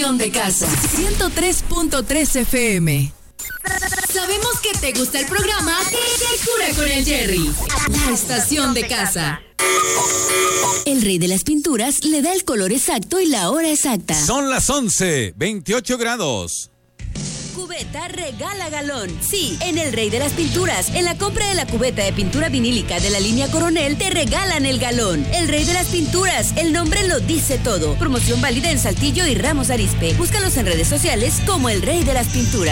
estación de casa. 103.3 FM. Sabemos que te gusta el programa ¿Qué cura con el Jerry? La estación de casa. El rey de las pinturas le da el color exacto y la hora exacta. Son las 11, 28 grados. Cubeta regala galón. Sí, en el Rey de las Pinturas. En la compra de la cubeta de pintura vinílica de la línea Coronel, te regalan el galón. El Rey de las Pinturas. El nombre lo dice todo. Promoción válida en Saltillo y Ramos Arizpe. Búscalos en redes sociales como el Rey de las Pinturas.